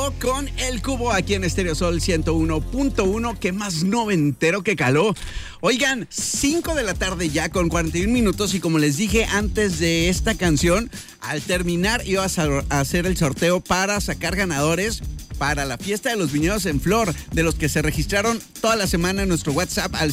Caló con El Cubo aquí en Estéreo Sol 101.1. ¿Qué más noventero que Caló? Oigan, 5 de la tarde ya con 41 minutos y como les dije antes de esta canción, al terminar iba a hacer el sorteo para sacar ganadores para la fiesta de los viñedos en flor, de los que se registraron toda la semana en nuestro WhatsApp al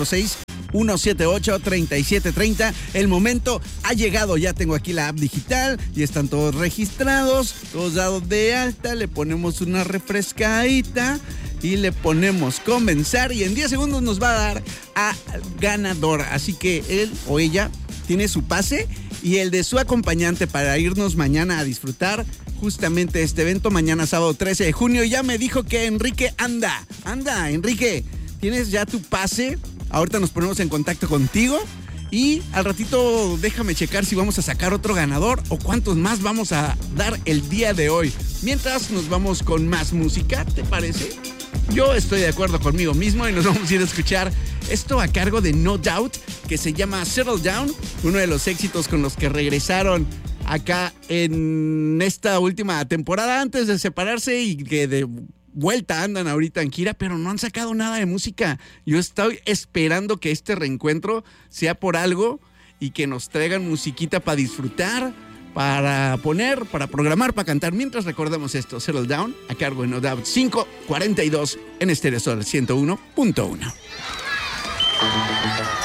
646-178-3730. El momento ha llegado, ya tengo aquí la app digital y están todos registrados, todos dados de alta, le ponemos una refrescadita y le ponemos comenzar y en 10 segundos nos va a dar a ganador. Así que él o ella tiene su pase y el de su acompañante para irnos mañana a disfrutar justamente este evento, mañana sábado 13 de junio. Ya me dijo que Enrique anda, Enrique, ¿tienes ya tu pase? Ahorita nos ponemos en contacto contigo y al ratito déjame checar si vamos a sacar otro ganador o cuántos más vamos a dar el día de hoy. Mientras nos vamos con más música, ¿te parece? Yo estoy de acuerdo conmigo mismo y nos vamos a ir a escuchar esto a cargo de No Doubt, que se llama Settle Down, uno de los éxitos con los que regresaron acá en esta última temporada antes de separarse y que de vuelta andan ahorita en gira, pero no han sacado nada de música. Yo estoy esperando que este reencuentro sea por algo y que nos traigan musiquita para disfrutar, para poner, para programar, para cantar. Mientras recordamos esto, Settle Down, a cargo de No Doubt, 5:42 en Estéreo Sol 101.1.